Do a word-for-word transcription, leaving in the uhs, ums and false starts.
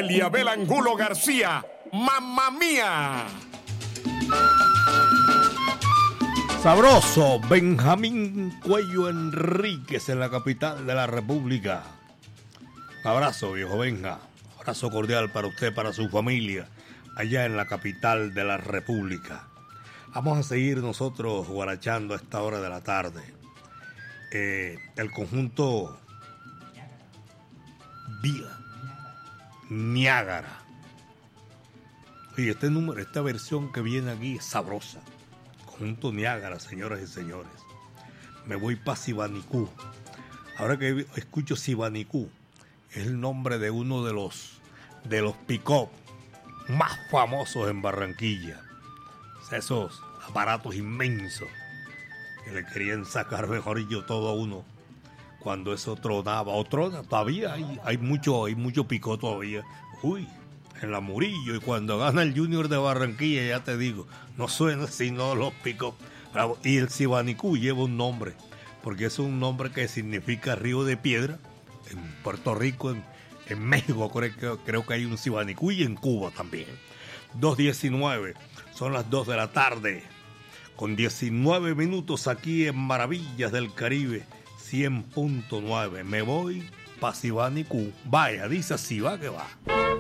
Eliabel Angulo García, ¡Mamma Mía! Sabroso, Benjamín Cuello Enríquez en la capital de la República. Un abrazo, viejo Benja. Un abrazo cordial para usted, para su familia, allá en la capital de la República. Vamos a seguir nosotros guarachando a esta hora de la tarde. Eh, el conjunto Vía Niágara. Oye, este número, esta versión que viene aquí es sabrosa. Conjunto Niágara, señoras y señores. Me voy para Sibanicú. Ahora que escucho Sibanicú, es el nombre de uno de los de los pick-up más famosos en Barranquilla. O sea, esos aparatos inmensos que le querían sacar, mejor yo, todo a uno cuando eso tronaba. O trona, todavía hay, hay mucho, hay mucho pick-up todavía. Uy, en la Murillo, y cuando gana el Junior de Barranquilla, ya te digo, no suena sino los pick-up. Y el Sibanicú lleva un nombre, porque es un nombre que significa río de piedra. En Puerto Rico, en, en México creo, creo que hay un Sibanicú, y en Cuba también. dos diecinueve, son las dos de la tarde, con diecinueve minutos aquí en Maravillas del Caribe, cien punto nueve. Me voy para Sibanicú. Vaya, dice así, va que va.